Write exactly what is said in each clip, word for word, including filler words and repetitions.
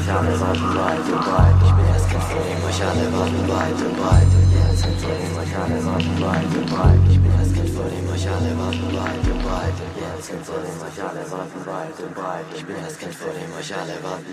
euch alle warten weit und breit. Ich bin das Kind, vor dem euch alle warten weit und breit. Das Kind, vor dem euch alle warten weit und breit. Ich bin das Kind, vor dem euch alle warten weit und breit. Das Kind, vor dem euch alle warten weit und breit. Ich bin das Kind, vor dem euch alle warten.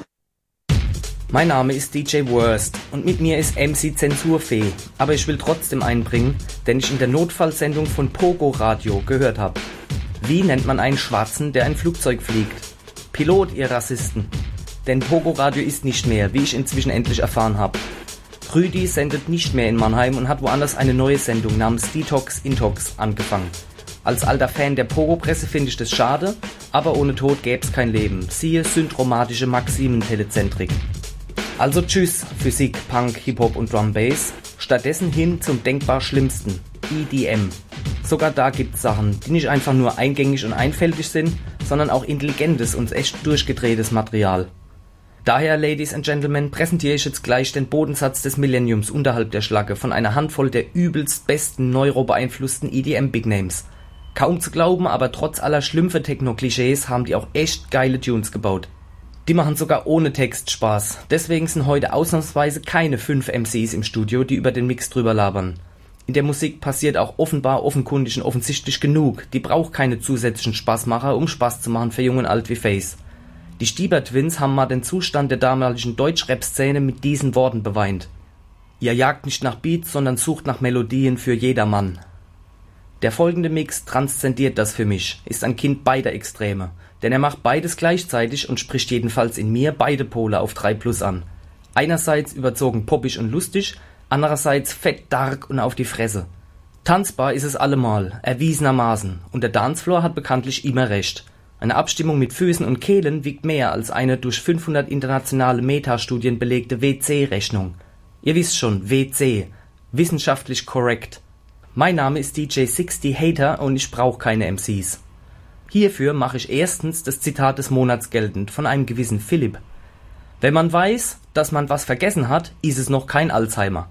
Mein Name ist D J Worst und mit mir ist M C Zensurfee, aber ich will trotzdem einbringen, den ich in der Notfallsendung von Pogo Radio gehört habe. Wie nennt man einen Schwarzen, der ein Flugzeug fliegt? Pilot, ihr Rassisten. Denn Pogo Radio ist nicht mehr, wie ich inzwischen endlich erfahren habe. Rüdi sendet nicht mehr in Mannheim und hat woanders eine neue Sendung namens Detox Intox angefangen. Als alter Fan der Pogo-Presse finde ich das schade, aber ohne Tod gäbe es kein Leben. Siehe syndromatische Maximen-Telezentrik. Also tschüss, Physik, Punk, Hip-Hop und Drum Bass. Stattdessen hin zum denkbar Schlimmsten, E D M. Sogar da gibt's Sachen, die nicht einfach nur eingängig und einfältig sind, sondern auch intelligentes und echt durchgedrehtes Material. Daher, Ladies and Gentlemen, präsentiere ich jetzt gleich den Bodensatz des Millenniums unterhalb der Schlacke von einer Handvoll der übelst besten neurobeeinflussten E D M-Big Names. Kaum zu glauben, aber trotz aller Schlümpfe Techno-Klischees haben die auch echt geile Tunes gebaut. Die machen sogar ohne Text Spaß. Deswegen sind heute ausnahmsweise keine fünf M Cs im Studio, die über den Mix drüber labern. In der Musik passiert auch offenbar, offenkundig und offensichtlich genug. Die braucht keine zusätzlichen Spaßmacher, um Spaß zu machen für Jung und Alt wie Face. Die Stieber Twins haben mal den Zustand der damaligen Deutsch-Rap-Szene mit diesen Worten beweint. Ihr jagt nicht nach Beats, sondern sucht nach Melodien für jedermann. Der folgende Mix transzendiert das für mich, ist ein Kind beider Extreme. Denn er macht beides gleichzeitig und spricht jedenfalls in mir beide Pole auf drei plus an. Einerseits überzogen poppig und lustig, andererseits fett dark und auf die Fresse. Tanzbar ist es allemal, erwiesenermaßen, und der Dancefloor hat bekanntlich immer recht. Eine Abstimmung mit Füßen und Kehlen wiegt mehr als eine durch fünfhundert internationale Metastudien belegte W C-Rechnung. Ihr wisst schon, W C, wissenschaftlich korrekt. Mein Name ist D J sechzig Hater und ich brauche keine M Cs. Hierfür mache ich erstens das Zitat des Monats geltend von einem gewissen Philipp. Wenn man weiß, dass man was vergessen hat, ist es noch kein Alzheimer.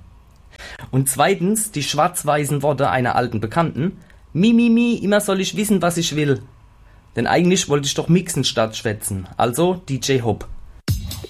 Und zweitens die schwarz-weißen Worte einer alten Bekannten. Mi, mi, mi, immer soll ich wissen, was ich will. Denn eigentlich wollte ich doch mixen statt schwätzen. Also D J Hop.